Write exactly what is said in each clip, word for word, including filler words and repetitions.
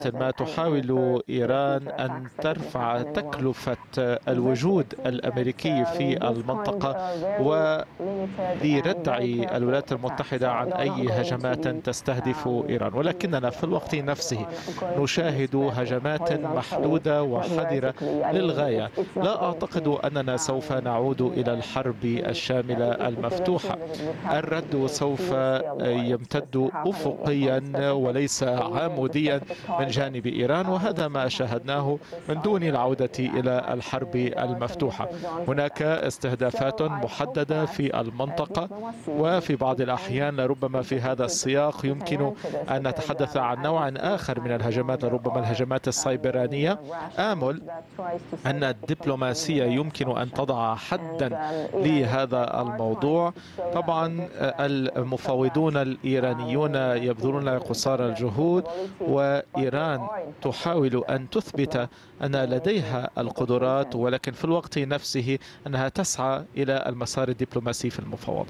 ما تحاول إيران أن ترفع تكلفة الوجود الأمريكي في المنطقة ولردع الولايات المتحدة عن أي هجمات تستهدف إيران، ولكننا في الوقت نفسه نشاهد هجمات محدودة وحذرة للغاية. لا أعتقد أننا سوف نعود إلى الحرب الشاملة المفتوحة. الرد سوف يمتد أفقيا وليس عموديا من جانب إيران، وهذا ما شاهدناه من دون العودة إلى الحرب المفتوحة. هناك استهدافات محددة في المنطقة، وفي بعض الأحيان لربما في هذا السياق يمكن أن نتحدث عن نوع آخر من الهجمات، لربما الهجمات السيبرانية. آمل أن الدبلوماسية يمكن أن تضع حدا لهذا الموضوع. طبعا المفاوضون الإيرانيون يبذلون قصارى الجهود، وإيران تحاول أن تثبت أن لديها القدرات، ولكن في الوقت نفسه أنها تسعى إلى المسار الدبلوماسي في المفاوضات.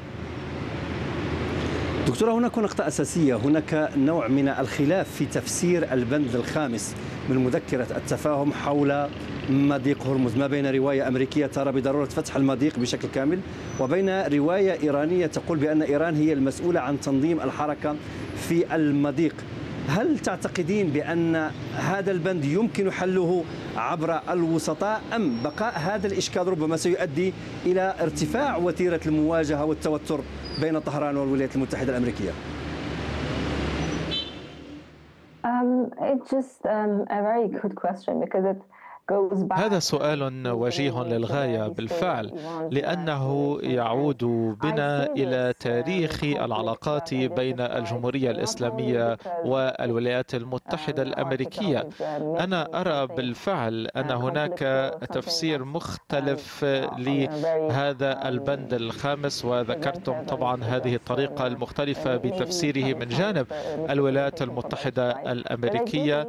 دكتورة، هناك نقطة أساسية، هناك نوع من الخلاف في تفسير البند الخامس من مذكرة التفاهم حول مضيق هرمز، ما بين رواية أمريكية ترى بضرورة فتح المضيق بشكل كامل، وبين رواية إيرانية تقول بأن إيران هي المسؤولة عن تنظيم الحركة في المضيق. هل تعتقدين بأن هذا البند يمكن حله عبر الوسطاء، أم بقاء هذا الإشكال ربما سيؤدي إلى ارتفاع وتيرة المواجهة والتوتر بين طهران والولايات المتحدة الأمريكية؟ Um, it's just um, a very good question because it هذا سؤال وجيه للغاية بالفعل، لأنه يعود بنا إلى تاريخ العلاقات بين الجمهورية الإسلامية والولايات المتحدة الأمريكية. أنا أرى بالفعل أن هناك تفسير مختلف لهذا البند الخامس، وذكرتم طبعا هذه الطريقة المختلفة بتفسيره من جانب الولايات المتحدة الأمريكية،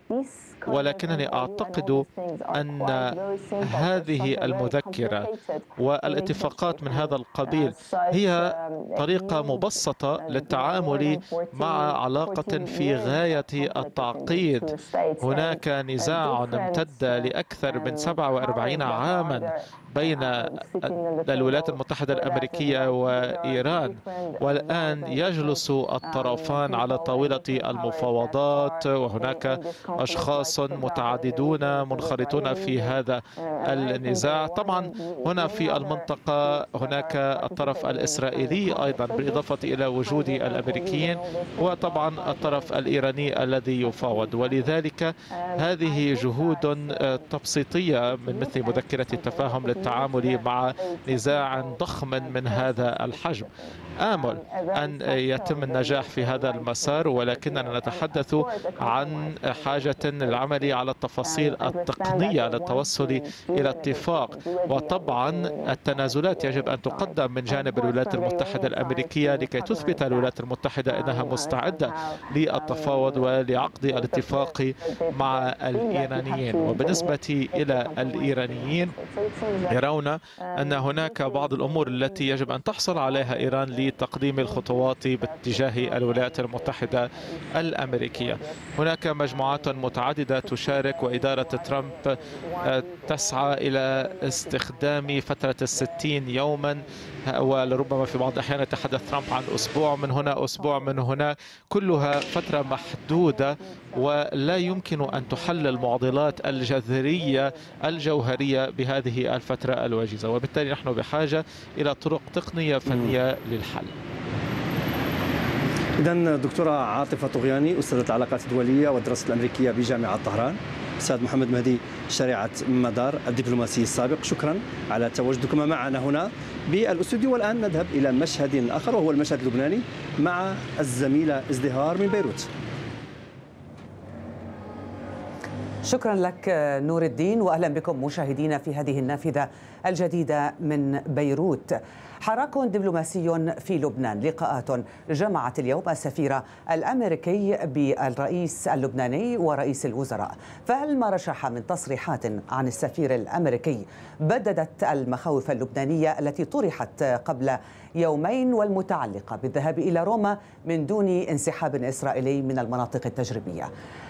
ولكنني أعتقد أن هذه المذكرة والاتفاقات من هذا القبيل هي طريقة مبسطة للتعامل مع علاقة في غاية التعقيد. هناك نزاع امتد لأكثر من سبعة وأربعين عاما بين الولايات المتحدة الأمريكية وإيران، والآن يجلس الطرفان على طاولة المفاوضات، وهناك أشخاص متعددون منخرطون في هذا النزاع. طبعا هنا في المنطقة هناك الطرف الإسرائيلي أيضا بالإضافة إلى وجود الأمريكيين، وطبعا الطرف الإيراني الذي يفاوض، ولذلك هذه جهود تبسيطية من مثل مذكرة التفاهم للتعامل مع نزاع ضخم من هذا الحجم. آمل أن يتم النجاح في هذا المسار، ولكننا نتحدث عن حاجة للعمل على التفاصيل التقنية للتوصل إلى اتفاق، وطبعا التنازلات يجب أن تقدم من جانب الولايات المتحدة الأمريكية لكي تثبت الولايات المتحدة أنها مستعدة للتفاوض ولعقد الاتفاق مع الإيرانيين. وبالنسبة إلى الإيرانيين يرون أن هناك بعض الأمور التي يجب أن تحصل عليها إيران لتقديم الخطوات باتجاه الولايات المتحدة الأمريكية. هناك مجموعات متعددة تشارك، وإدارة ترامب تسعى إلى استخدام فترة الستين يوما، ولربما في بعض الأحيان يتحدث ترامب عن أسبوع من هنا أسبوع من هنا، كلها فترة محدودة ولا يمكن أن تحل المعضلات الجذرية الجوهرية بهذه الفترة الوجيزة، وبالتالي نحن بحاجة إلى طرق تقنية فنية للحل. إذن دكتورة عاطفة طغياني، أستاذة العلاقات الدولية والدراسات الأمريكية بجامعة طهران، أستاذ محمد مهدي شريعة مدار الدبلوماسي السابق، شكرا على تواجدكما معنا هنا بالاستوديو. والآن نذهب إلى مشهد آخر وهو المشهد اللبناني مع الزميلة ازدهار من بيروت. شكرا لك نور الدين، وأهلا بكم مشاهدينا في هذه النافذة الجديدة من بيروت. حراك دبلوماسي في لبنان، لقاءات جمعت اليوم السفير الأمريكي بالرئيس اللبناني ورئيس الوزراء. فهل ما رشح من تصريحات عن السفير الأمريكي بددت المخاوف اللبنانية التي طرحت قبل يومين والمتعلقة بالذهاب إلى روما من دون انسحاب إسرائيلي من المناطق التجريبية؟